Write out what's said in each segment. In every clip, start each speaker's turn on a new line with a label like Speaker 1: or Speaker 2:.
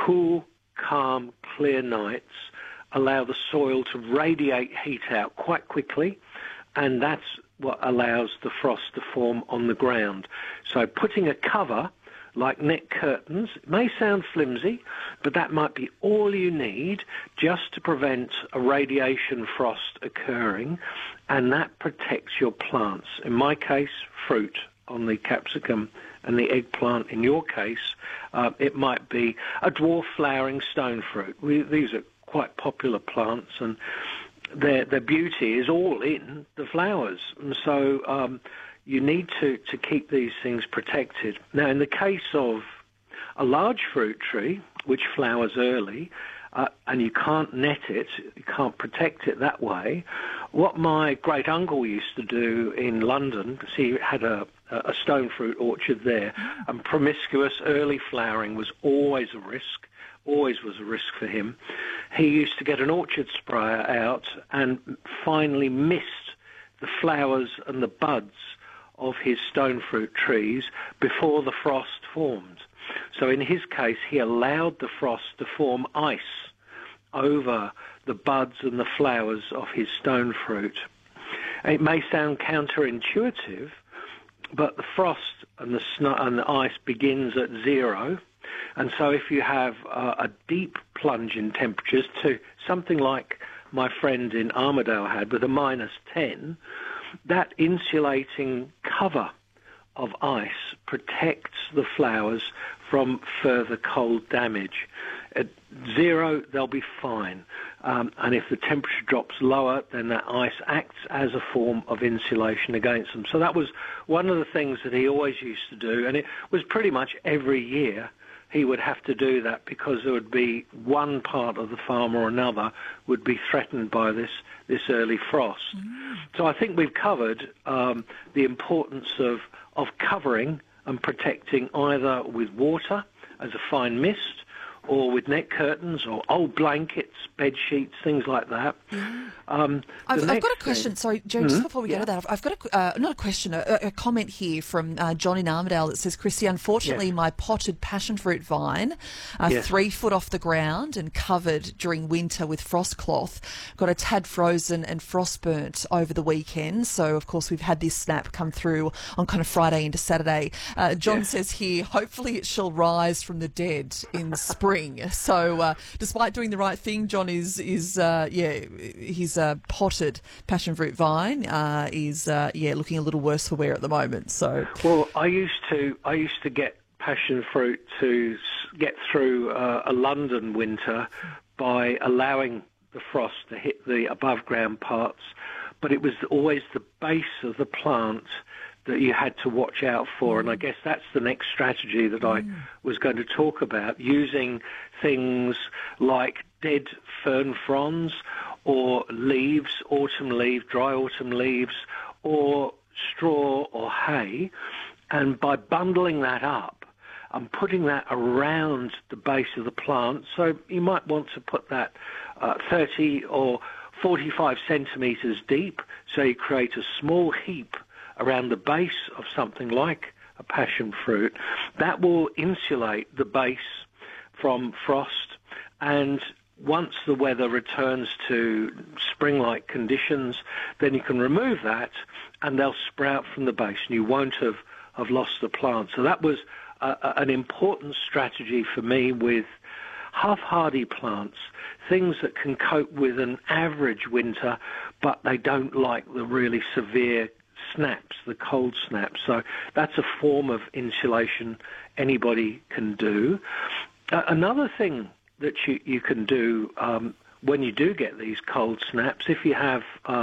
Speaker 1: cool, calm, clear nights allow the soil to radiate heat out quite quickly, and that's what allows the frost to form on the ground. So putting a cover like net curtains, it may sound flimsy, but that might be all you need just to prevent a radiation frost occurring, and that protects your plants. In my case, fruit on the capsicum and the eggplant. In your case, it might be a dwarf flowering stone fruit. These are quite popular plants, and their beauty is all in the flowers. And so you need to keep these things protected. Now, in the case of a large fruit tree, which flowers early, and you can't net it, you can't protect it that way, what my great-uncle used to do in London, because he had a stone fruit orchard there, and promiscuous early flowering was always a risk, always was a risk for him. He used to get an orchard sprayer out and finally mist the flowers and the buds of his stone fruit trees before the frost formed. So in his case, he allowed the frost to form ice over the buds and the flowers of his stone fruit. It may sound counterintuitive, but the frost and the snow and the ice begins at 0. And so if you have a deep plunge in temperatures to something like my friend in Armidale had with a -10, that insulating cover of ice protects the flowers from further cold damage. At 0, they'll be fine. And if the temperature drops lower, then that ice acts as a form of insulation against them. So that was one of the things that he always used to do, and it was pretty much every year he would have to do that, because there would be one part of the farm or another would be threatened by this early frost. So I think we've covered the importance of covering and protecting either with water as a fine mist, or with net curtains, or old blankets, bed sheets, things like that.
Speaker 2: I've got a question. Sorry, Joe, just before we go to that, I've got not a question, a comment here from John in Armidale that says, Chrissy, unfortunately, my potted passion fruit vine, 3 foot off the ground and covered during winter with frost cloth, got a tad frozen and frost burnt over the weekend. So, of course, we've had this snap come through on kind of Friday into Saturday. John says here, hopefully it shall rise from the dead in spring. So, despite doing the right thing, John is his potted passion fruit vine is looking a little worse for wear at the moment. So,
Speaker 1: well, I used to get passion fruit to get through a London winter by allowing the frost to hit the above ground parts, but it was always the base of the plant that you had to watch out for. And I guess that's the next strategy that I was going to talk about, using things like dead fern fronds or leaves, dry autumn leaves, or straw or hay, and by bundling that up and putting that around the base of the plant. So you might want to put that 30 or 45 centimetres deep, so you create a small heap around the base of something like a passion fruit. That will insulate the base from frost, and once the weather returns to spring-like conditions, then you can remove that and they'll sprout from the base and you won't have lost the plant. So that was an important strategy for me with half-hardy plants, things that can cope with an average winter, but they don't like the really severe snaps, the cold snaps. So that's a form of insulation anybody can do. Another thing that you can do when you do get these cold snaps, if you have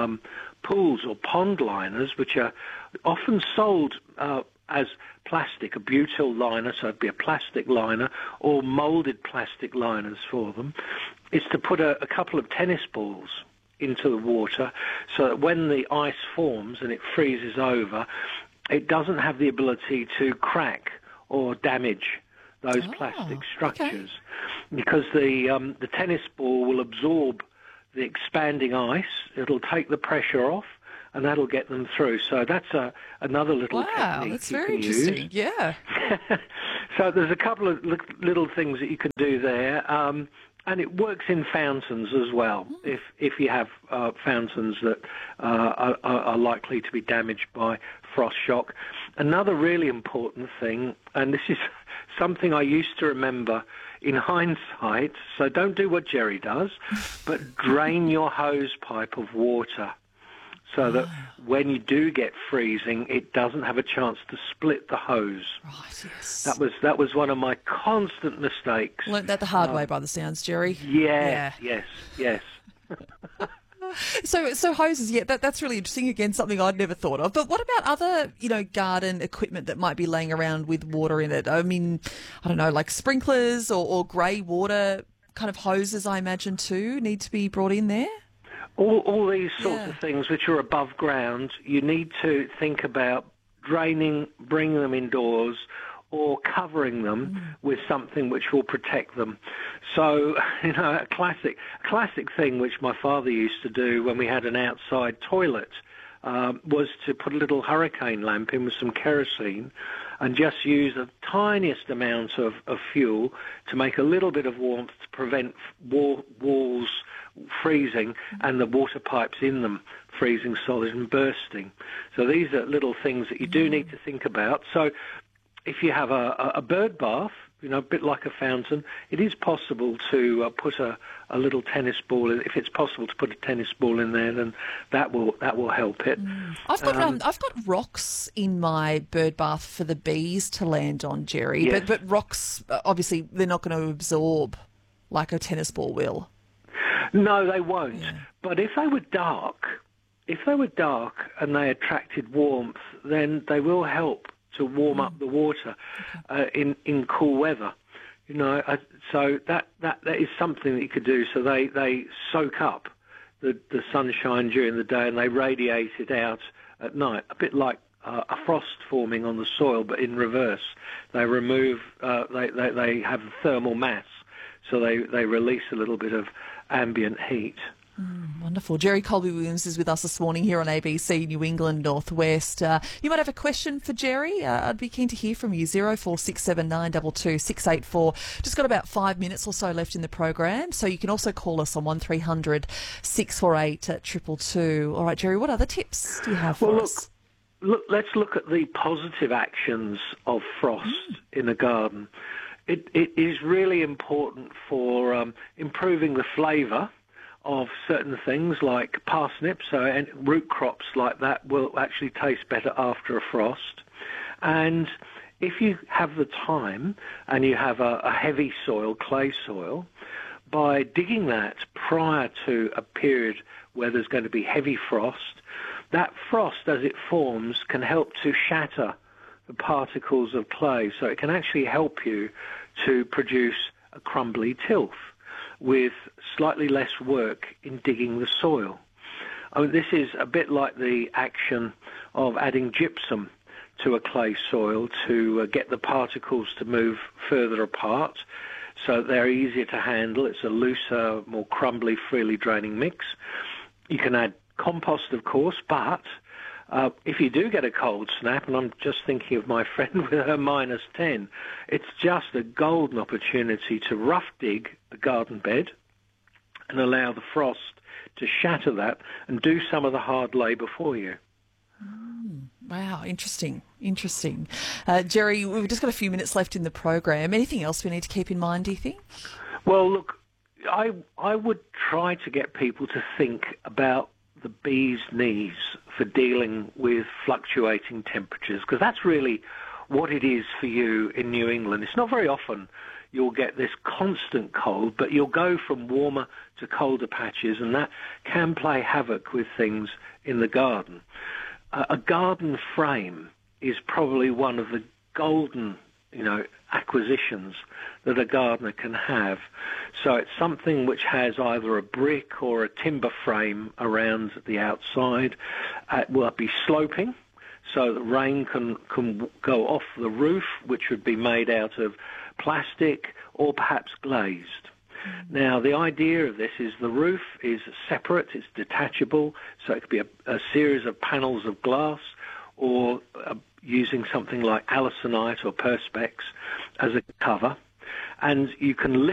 Speaker 1: pools or pond liners, which are often sold as plastic, a butyl liner, so it'd be a plastic liner, or moulded plastic liners for them, is to put a couple of tennis balls into the water so that when the ice forms and it freezes over, it doesn't have the ability to crack or damage those plastic structures, because the tennis ball will absorb the expanding ice, it'll take the pressure off, and that'll get them through. So that's another little technique
Speaker 2: that's
Speaker 1: you
Speaker 2: very
Speaker 1: can
Speaker 2: interesting.
Speaker 1: use.
Speaker 2: Yeah.
Speaker 1: So there's a couple of little things that you can do there. And it works in fountains as well, if you have fountains that are likely to be damaged by frost shock. Another really important thing, and this is something I used to remember in hindsight, so don't do what Jerry does, but drain your hose pipe of water so that when you do get freezing, it doesn't have a chance to split the hose.
Speaker 2: Right, yes.
Speaker 1: That was one of my constant mistakes.
Speaker 2: Learned that the hard way by the sounds, Jerry.
Speaker 1: Yes.
Speaker 2: So hoses, that's really interesting. Again, something I'd never thought of. But what about other, garden equipment that might be laying around with water in it? I mean, I don't know, like sprinklers or grey water kind of hoses, I imagine too, need to be brought in there?
Speaker 1: All these sorts of things which are above ground, you need to think about draining, bringing them indoors, or covering them with something which will protect them. So, a classic thing which my father used to do when we had an outside toilet was to put a little hurricane lamp in with some kerosene and just use the tiniest amount of fuel to make a little bit of warmth to prevent walls freezing and the water pipes in them freezing solid and bursting. So these are little things that you do need to think about. So if you have a bird bath, a bit like a fountain, it is possible to put a little tennis ball in. If it's possible to put a tennis ball in there, then that will help it.
Speaker 2: I've got rocks in my bird bath for the bees to land on, Jerry.
Speaker 1: Yes.
Speaker 2: But rocks, obviously, they're not going to absorb like a tennis ball will.
Speaker 1: No, they won't. Yeah. But if they were dark and they attracted warmth, then they will help to warm up the water in cool weather. So that is something that you could do. So they soak up the sunshine during the day and they radiate it out at night, a bit like a frost forming on the soil, but in reverse. They remove, they have thermal mass, so they release a little bit of ambient heat.
Speaker 2: Wonderful. Jerry Colby-Williams is with us this morning here on ABC New England Northwest. You might have a question for Jerry. I'd be keen to hear from you. 0467922684. 684. Just got about 5 minutes or so left in the program, so you can also call us on 1300 648 222. All right, Jerry, what other tips do you have for us?
Speaker 1: Let's look at the positive actions of frost in a garden. It is really important for improving the flavour of certain things like parsnips, and root crops like that will actually taste better after a frost. And if you have the time and you have a heavy soil, clay soil, by digging that prior to a period where there's going to be heavy frost, that frost as it forms can help to shatter the particles of clay, so it can actually help you to produce a crumbly tilth with slightly less work in digging the soil. This is a bit like the action of adding gypsum to a clay soil to get the particles to move further apart so they're easier to handle. It's a looser, more crumbly, freely draining mix. You can add compost, of course, but if you do get a cold snap, and I'm just thinking of my friend with her -10, it's just a golden opportunity to rough dig a garden bed and allow the frost to shatter that and do some of the hard labour for you.
Speaker 2: Wow, interesting. Jerry, we've just got a few minutes left in the program. Anything else we need to keep in mind, do you think?
Speaker 1: Well, look, I would try to get people to think about the bees' needs for dealing with fluctuating temperatures, because that's really what it is for you in New England. It's not very often you'll get this constant cold, but you'll go from warmer to colder patches, and that can play havoc with things in the garden. A garden frame is probably one of the golden acquisitions that a gardener can have. So it's something which has either a brick or a timber frame around the outside. It will be sloping, so the rain can go off the roof, which would be made out of plastic or perhaps glazed. Now, the idea of this is the roof is separate, it's detachable, so it could be a series of panels of glass, or using something like allisonite or perspex as a cover, and you can lift